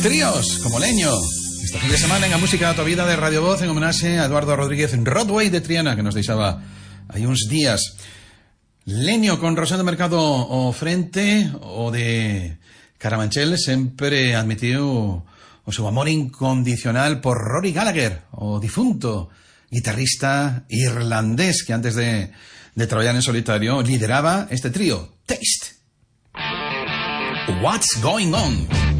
Tríos, como Leño. Este fin de semana en la música de tu vida de Radio Voz en homenaje a Eduardo Rodríguez Rodway de Triana, que nos deixaba hai uns días. Leño con Rosendo Mercado o frente, o de Carabanchel sempre admitiu o seu amor incondicional por Rory Gallagher, o difunto guitarrista irlandés que antes de traballar en solitario lideraba este trío, Taste. What's Going On?